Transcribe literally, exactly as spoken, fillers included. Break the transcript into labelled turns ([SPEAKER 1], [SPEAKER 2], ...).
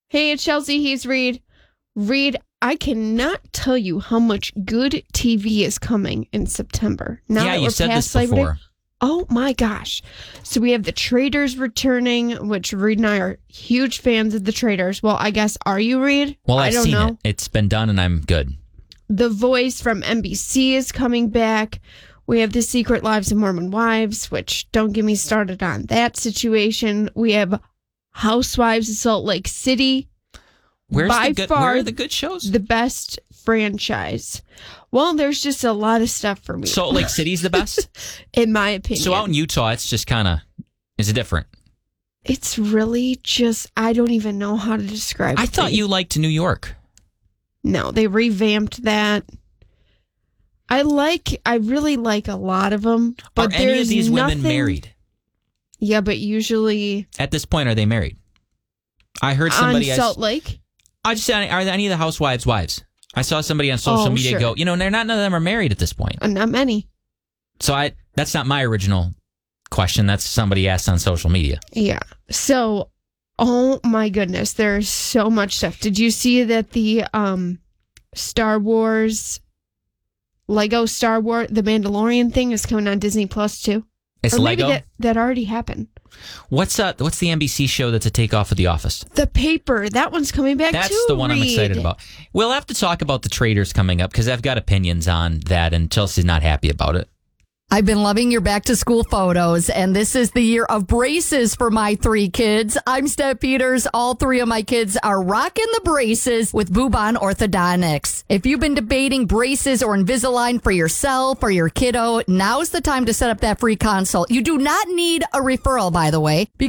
[SPEAKER 1] Hey, it's Chelsea. He's Reed. Reed, I cannot tell you how much good T V is coming in September. Now
[SPEAKER 2] yeah,
[SPEAKER 1] that
[SPEAKER 2] you
[SPEAKER 1] we're
[SPEAKER 2] said
[SPEAKER 1] past
[SPEAKER 2] this before.
[SPEAKER 1] Labor Day. Oh my gosh. So we have the Traders returning, which Reed and I are huge fans of the Traders. Well, I guess, are you, Reed?
[SPEAKER 2] Well,
[SPEAKER 1] I
[SPEAKER 2] I've
[SPEAKER 1] don't
[SPEAKER 2] seen
[SPEAKER 1] know.
[SPEAKER 2] it. It's been done and I'm good.
[SPEAKER 1] The Voice from N B C is coming back. We have The Secret Lives of Mormon Wives, which don't get me started on that situation. We have Housewives of Salt Lake City.
[SPEAKER 2] Where's
[SPEAKER 1] By
[SPEAKER 2] the good,
[SPEAKER 1] far,
[SPEAKER 2] where are the good shows?
[SPEAKER 1] The best franchise. Well, there's just a lot of stuff for me.
[SPEAKER 2] Salt Lake City's the best?
[SPEAKER 1] In my opinion.
[SPEAKER 2] So out in Utah, it's just kind of, is it different?
[SPEAKER 1] It's really just, I don't even know how to describe it.
[SPEAKER 2] I thought you liked New York.
[SPEAKER 1] No, they revamped that. I like, I really like a lot of them. But
[SPEAKER 2] Are any of these
[SPEAKER 1] nothing,
[SPEAKER 2] women married?
[SPEAKER 1] Yeah, but usually.
[SPEAKER 2] At this point, are they married? I heard somebody.
[SPEAKER 1] On Salt Lake?
[SPEAKER 2] I just said, are any of the housewives wives? I saw somebody on social
[SPEAKER 1] oh,
[SPEAKER 2] media
[SPEAKER 1] sure.
[SPEAKER 2] go, you know, they're not, none of them are married at this point.
[SPEAKER 1] Uh, not many.
[SPEAKER 2] So I, that's not my original question. That's somebody asked on social media.
[SPEAKER 1] Yeah. So, oh my goodness, there's so much stuff. Did you see that the um, Star Wars, Lego Star Wars, the Mandalorian thing is coming on Disney Plus too?
[SPEAKER 2] It's
[SPEAKER 1] or maybe
[SPEAKER 2] Lego?
[SPEAKER 1] That, that already happened.
[SPEAKER 2] What's uh, What's the N B C show that's a takeoff of The Office?
[SPEAKER 1] The Paper. That one's coming back
[SPEAKER 2] That's
[SPEAKER 1] too.
[SPEAKER 2] That's the one
[SPEAKER 1] Reed.
[SPEAKER 2] I'm excited about. We'll have to talk about the Traders coming up because I've got opinions on that and Chelsea's not happy about it.
[SPEAKER 3] I've been loving your back to school photos, and this is the year of braces for my three kids. I'm Steph Peters. All three of my kids are rocking the braces with Bubon Orthodontics. If you've been debating braces or Invisalign for yourself or your kiddo, now's the time to set up that free consult. You do not need a referral, by the way,